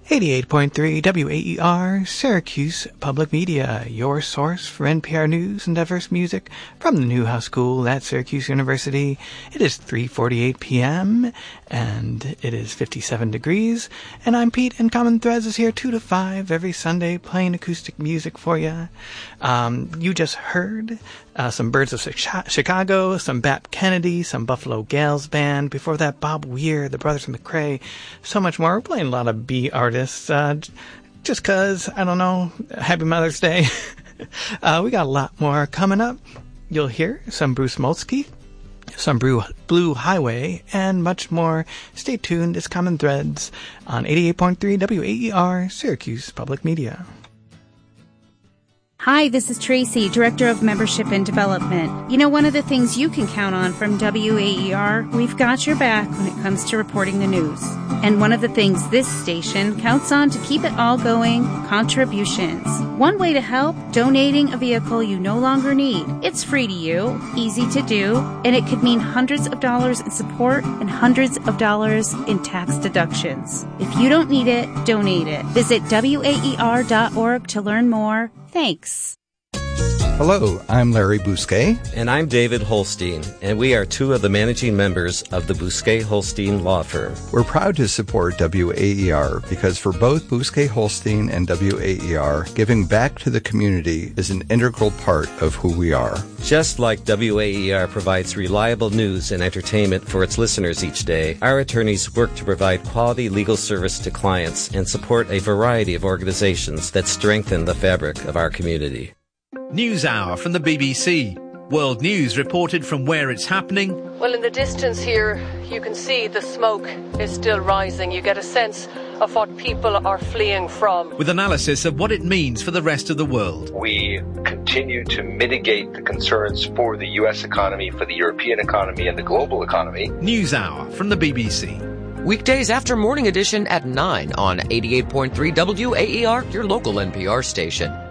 88.3 WAER, Syracuse Public Media, your source for NPR news and diverse music from the Newhouse School at Syracuse University. It is 3:48 p.m. and it is 57 degrees. And I'm Pete, and Common Threads is here 2 to 5 every Sunday playing acoustic music for you. You just heard some Birds of Chicago, some Bap Kennedy, some Buffalo Gales Band. Before that, Bob Weir, the Brothers McCrae, so much more. We're playing a lot of B artists, just because, I don't know, Happy Mother's Day. We got a lot more coming up. You'll hear some Bruce Molsky, some Blue Highway, and much more. Stay tuned. It's Common Threads on 88.3 WAER, Syracuse Public Media. Hi, this is Tracy, Director of Membership and Development. You know, one of the things you can count on from WAER, we've got your back when it comes to reporting the news. And one of the things this station counts on to keep it all going, contributions. One way to help, donating a vehicle you no longer need. It's free to you, easy to do, and it could mean hundreds of dollars in support and hundreds of dollars in tax deductions. If you don't need it, donate it. Visit WAER.org to learn more. Thanks. Hello, I'm Larry Bousquet. And I'm David Holstein, and we are two of the managing members of the Bousquet-Holstein Law Firm. We're proud to support WAER because for both Bousquet-Holstein and WAER, giving back to the community is an integral part of who we are. Just like WAER provides reliable news and entertainment for its listeners each day, our attorneys work to provide quality legal service to clients and support a variety of organizations that strengthen the fabric of our community. NewsHour from the BBC. World news reported from where it's happening. Well, in the distance here, you can see the smoke is still rising. You get a sense of what people are fleeing from. With analysis of what it means for the rest of the world. We continue to mitigate the concerns for the U.S. economy, for the European economy, and the global economy. NewsHour from the BBC. Weekdays after Morning Edition at 9 on 88.3 WAER, your local NPR station.